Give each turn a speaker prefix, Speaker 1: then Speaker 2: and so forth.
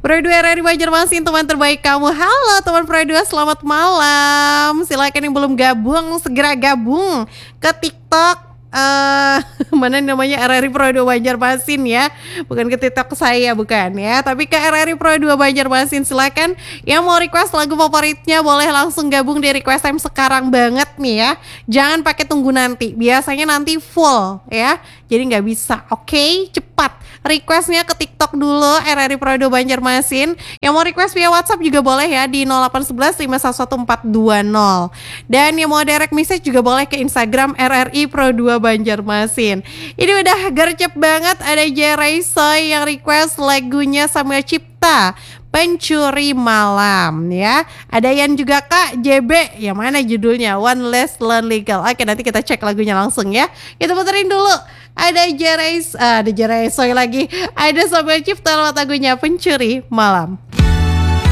Speaker 1: Pro 2 RRI Banjarmasin, teman terbaik kamu. Halo teman Pro 2, selamat malam. Silakan yang belum gabung segera gabung ke TikTok mana namanya RRI Pro 2 Banjarmasin ya. Bukan ke TikTok saya, bukan ya, tapi ke RRI Pro 2 Banjarmasin. Silakan yang mau request lagu favoritnya boleh langsung gabung di request time sekarang banget nih ya. Jangan pakai tunggu nanti. Biasanya nanti full ya. Jadi nggak bisa. Oke, cepat. Requestnya ke TikTok dulu RRI Pro 2 Banjarmasin. Yang mau request via WhatsApp juga boleh ya di 0811 511 420. Dan yang mau direct message juga boleh ke Instagram RRI Pro 2 Banjarmasin. Ini udah gercep banget, ada Jeray Soy yang request lagunya Samuel Cipta, Pencuri Malam ya. Ada yang juga Kak JB, yang mana judulnya? One Less Lonely Girl. Oke, nanti kita cek lagunya langsung ya. Kita puterin dulu. Ada Jeray Soy lagi. Ada Samuel Cipta lewat lagunya Pencuri Malam.